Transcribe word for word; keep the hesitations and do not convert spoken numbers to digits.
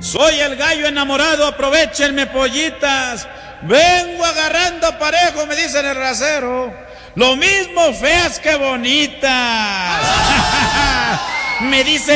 Soy el gallo enamorado, aprovechenme pollitas. Vengo agarrando parejo, me dicen el rasero. Lo mismo feas que bonitas. Me dice